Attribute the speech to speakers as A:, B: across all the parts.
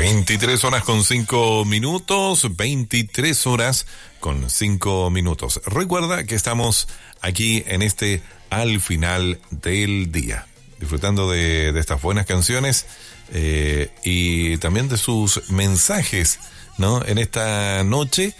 A: 23 horas con 5 minutos, 23 horas con 5 minutos. Recuerda que estamos aquí en este al final del día, disfrutando de estas buenas canciones y también de sus mensajes, ¿no? En esta noche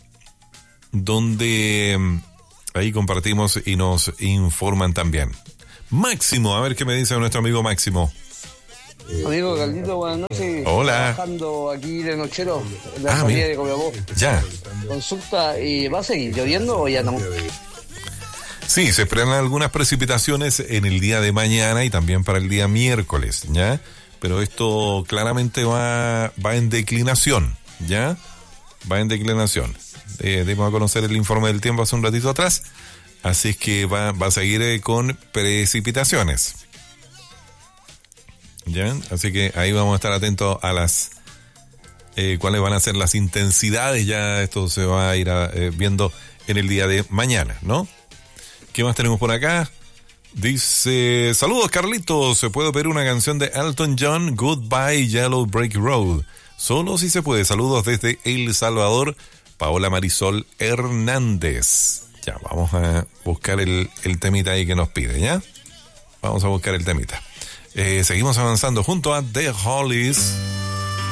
A: donde ahí compartimos y nos informan también. Máximo, a ver qué me dice nuestro amigo Máximo.
B: Amigo Caldito, buenas noches.
A: Hola.
B: Trabajando aquí de nochero en la salida de Copiapó.
A: Ya.
B: Consulta, ¿y va a seguir lloviendo o ya no?
A: Sí, se esperan algunas precipitaciones en el día de mañana y también para el día miércoles, ¿ya? Pero esto claramente va en declinación, ¿ya? Va en declinación. Dimos a conocer el informe del tiempo hace un ratito atrás, así es que va a seguir con precipitaciones. ¿Ya? Así que ahí vamos a estar atentos a las cuáles van a ser las intensidades. Ya esto se va a ir viendo en el día de mañana, ¿no? ¿Qué más tenemos por acá? Dice, saludos Carlitos, ¿se puede pedir una canción de Elton John, Goodbye Yellow Brick Road? Solo si se puede. Saludos desde El Salvador, Paola Marisol Hernández. Ya, vamos a buscar el temita ahí que nos pide, ¿ya? Vamos a buscar el temita. Seguimos avanzando junto a The Hollies.